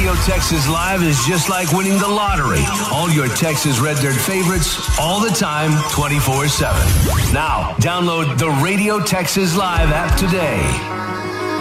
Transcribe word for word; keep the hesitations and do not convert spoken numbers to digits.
Radio Texas Live is just like winning the lottery. All your Texas Red Dirt favorites, all the time, twenty-four seven. Now, download the Radio Texas Live app today.